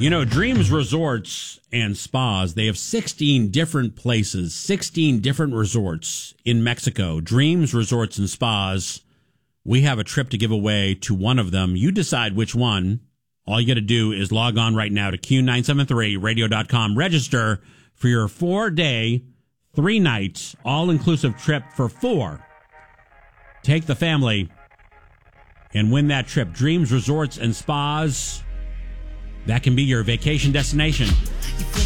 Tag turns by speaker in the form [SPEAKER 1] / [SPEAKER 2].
[SPEAKER 1] You know, Dreams Resorts and Spas, they have 16 different places, 16 different resorts in Mexico. Dreams Resorts and Spas. We have a trip to give away to one of them. You decide which one. All you got to do is log on right now to Q973radio.com. Register for your 4-day, 3-night, all-inclusive trip for 4. Take the family and win that trip. Dreams Resorts and Spas. That can be your vacation destination.